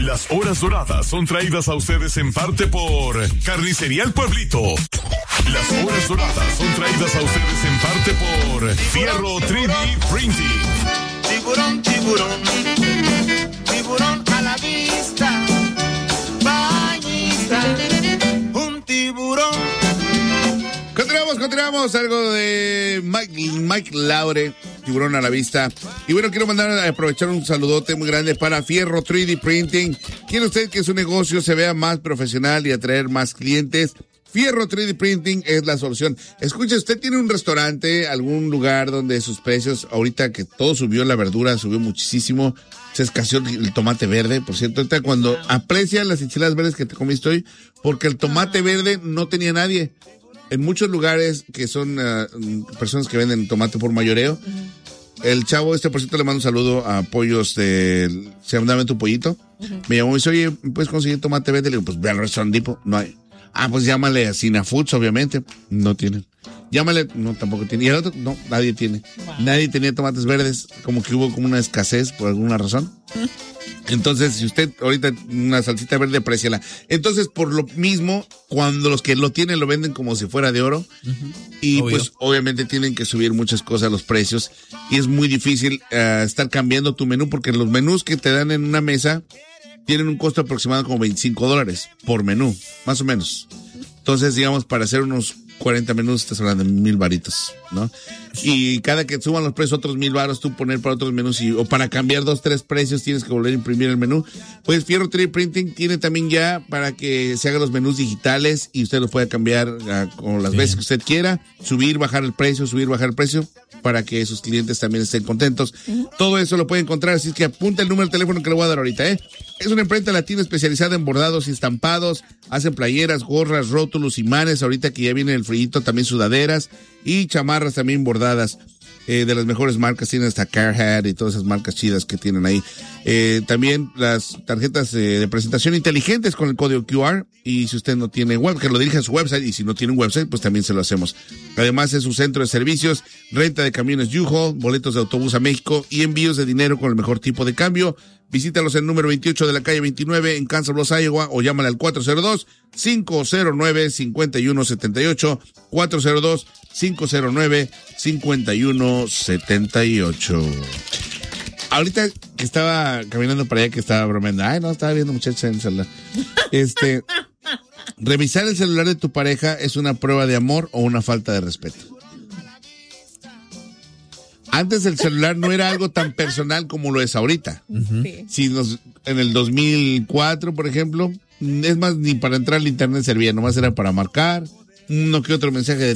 Las horas doradas son traídas a ustedes en parte por Carnicería El Pueblito. Las horas doradas son traídas a ustedes en parte por Fierro 3D Printing. Tiburón, tiburón, tiburón a la vista, bañista, un tiburón. Continuamos, algo de Mike Laure, Tiburón a la vista. Y bueno, quiero aprovechar un saludote muy grande para Fierro 3D Printing. ¿Quiere usted que su negocio se vea más profesional y atraer más clientes? Fierro 3D Printing es la solución. Escuche, usted tiene un restaurante, algún lugar donde sus precios, ahorita que todo subió, la verdura subió muchísimo, se escaseó el tomate verde, por cierto, ahorita cuando aprecia las enchiladas verdes que te comiste hoy, porque el tomate verde no tenía nadie. En muchos lugares que son personas que venden tomate por mayoreo, el chavo por cierto, le mando un saludo a Pollos de... Se llama Tu Pollito. Me llamó y dice, oye, ¿puedes conseguir tomate verde? Le digo, pues ve al restaurante tipo, no hay. Ah, pues llámale a Sina Foods, obviamente. No tienen. Llámale, no, tampoco tiene. Y el otro, no, nadie tiene. Wow. Nadie tenía tomates verdes, como que hubo como una escasez por alguna razón. Entonces, si usted ahorita una salsita verde, apréciala. Entonces, por lo mismo, cuando los que lo tienen lo venden como si fuera de oro. Y obvio. Pues obviamente tienen que subir muchas cosas los precios. Y es muy difícil estar cambiando tu menú, porque los menús que te dan en una mesa tienen un costo aproximado como $25 por menú, más o menos. Entonces, digamos, para hacer unos 40 menús estás hablando de 1,000 varitos, ¿no? Y cada que suban los precios otros 1,000 varos, tú poner para otros menús o para cambiar 2, 3 precios tienes que volver a imprimir el menú. Pues Fierro 3D Printing tiene también ya para que se hagan los menús digitales y usted los pueda cambiar con las veces que usted quiera, subir, bajar el precio, para que sus clientes también estén contentos. Todo eso lo puede encontrar, así es que apunta el número de teléfono que le voy a dar ahorita, ¿eh? Es una imprenta latina especializada en bordados y estampados, hacen playeras, gorras, rótulos, imanes, ahorita que ya viene el frío, también sudaderas y chamarras también bordadas. De las mejores marcas, tienen hasta Carhartt y todas esas marcas chidas que tienen ahí. También las tarjetas de presentación inteligentes con el código QR, y si usted no tiene web, que lo dirija a su website, y si no tiene un website, pues también se lo hacemos. Además es un centro de servicios, renta de camiones U-Haul, boletos de autobús a México y envíos de dinero con el mejor tipo de cambio. Visítalos en el número 28 de la calle 29 en Kansas Bluffs, Iowa, o llámale al 402-509-5178, 402-509-5178. Ahorita que estaba caminando para allá, que estaba bromeando, estaba viendo muchachos en el celular. Revisar el celular de tu pareja es una prueba de amor o una falta de respeto. Antes el celular no era algo tan personal como lo es ahorita. Si en el 2004, por ejemplo, es más, ni para entrar al internet servía, nomás era para marcar, uno que otro mensaje de